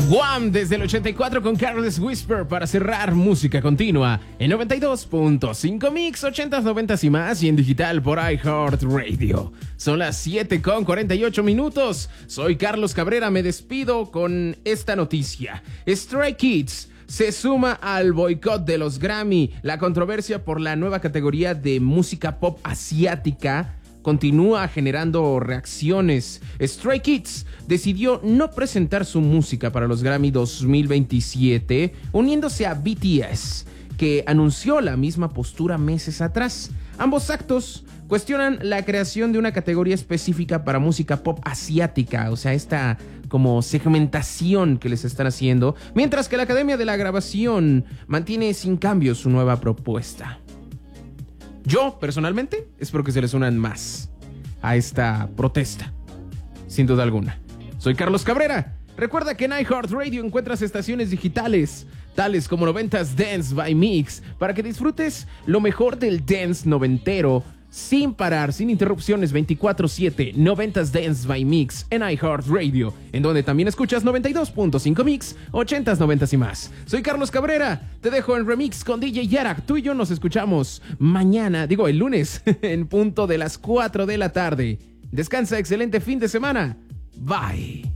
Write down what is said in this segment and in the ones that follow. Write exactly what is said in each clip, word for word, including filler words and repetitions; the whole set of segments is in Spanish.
Wham! Desde el ochenta y cuatro con Careless Whisper para cerrar música continua en noventa y dos punto cinco Mix, ochentas, noventas y más, y en digital por iHeartRadio. Son las siete con cuarenta y ocho minutos. Soy Carlos Cabrera, me despido con esta noticia. Stray Kids se suma al boicot de los Grammy. La controversia por la nueva categoría de música pop asiática continúa generando reacciones. Stray Kids decidió no presentar su música para los Grammy dos mil veintisiete, uniéndose a B T S, que anunció la misma postura meses atrás. Ambos actos cuestionan la creación de una categoría específica para música pop asiática, o sea, esta como segmentación que les están haciendo, mientras que la Academia de la Grabación mantiene sin cambio su nueva propuesta. Yo, personalmente, espero que se les unan más a esta protesta, sin duda alguna. Soy Carlos Cabrera. Recuerda que en iHeartRadio encuentras estaciones digitales, tales como noventas Dance by Mix, para que disfrutes lo mejor del dance noventero, sin parar, sin interrupciones, veinticuatro siete, noventas Dance by Mix en iHeartRadio, en donde también escuchas noventa y dos punto cinco Mix, ochentas, noventas y más. Soy Carlos Cabrera, te dejo en remix con D J Yarak. Tú y yo nos escuchamos mañana, digo el lunes, en punto de las cuatro de la tarde. Descansa, excelente fin de semana. Bye.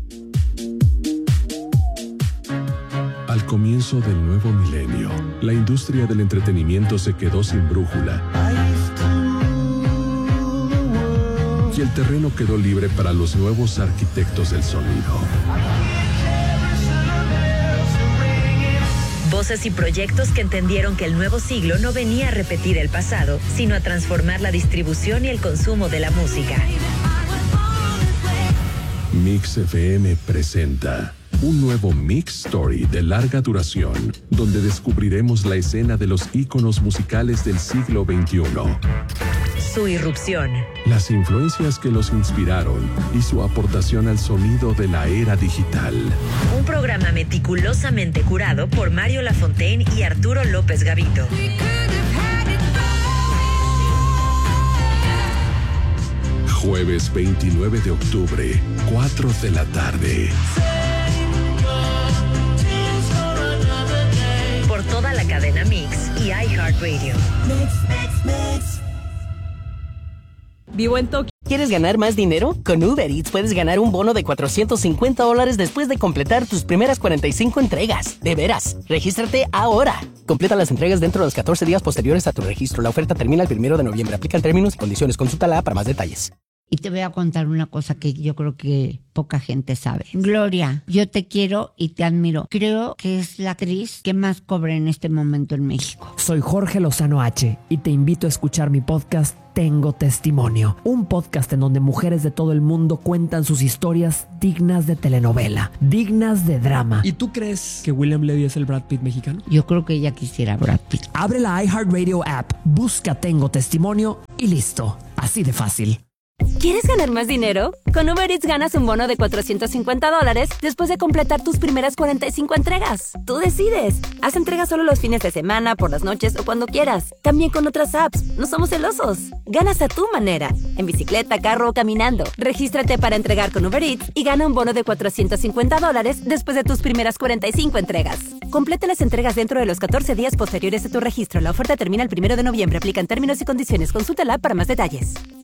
Al comienzo del nuevo milenio, la industria del entretenimiento se quedó sin brújula. Y el terreno quedó libre para los nuevos arquitectos del sonido. Voces y proyectos que entendieron que el nuevo siglo no venía a repetir el pasado, sino a transformar la distribución y el consumo de la música. Mix F M presenta un nuevo Mix Story de larga duración, donde descubriremos la escena de los íconos musicales del siglo veintiuno. Su irrupción, Las influencias que los inspiraron y su aportación al sonido de la era digital. un programa meticulosamente curado por Mario Lafontaine y Arturo López Gavito. Jueves veintinueve de octubre, cuatro de la tarde. Por toda la cadena Mix y iHeartRadio. Vivo en Tokio. ¿Quieres ganar más dinero? Con Uber Eats puedes ganar un bono de cuatrocientos cincuenta dólares después de completar tus primeras cuarenta y cinco entregas. De veras, regístrate ahora. Completa las entregas dentro de los catorce días posteriores a tu registro. La oferta termina el primero de noviembre. Aplican términos y condiciones. Consúltala para más detalles. Y te voy a contar una cosa que yo creo que poca gente sabe. Gloria, yo te quiero y te admiro. Creo que es la actriz que más cobra en este momento en México. Soy Jorge Lozano H y te invito a escuchar mi podcast Tengo Testimonio, un podcast en donde mujeres de todo el mundo cuentan sus historias dignas de telenovela, dignas de drama. ¿Y tú crees que William Levy es el Brad Pitt mexicano? Yo creo que ella quisiera Brad Pitt. Abre la iHeartRadio app, busca Tengo Testimonio y listo. Así de fácil. ¿Quieres ganar más dinero? Con Uber Eats ganas un bono de cuatrocientos cincuenta dólares después de completar tus primeras cuarenta y cinco entregas. Tú decides. Haz entregas solo los fines de semana, por las noches o cuando quieras. También con otras apps. No somos celosos. Ganas a tu manera. En bicicleta, carro o caminando. Regístrate para entregar con Uber Eats y gana un bono de cuatrocientos cincuenta dólares después de tus primeras cuarenta y cinco entregas. Completa las entregas dentro de los catorce días posteriores a tu registro. La oferta termina el primero de noviembre. Aplican términos y condiciones. Consulta la app para más detalles.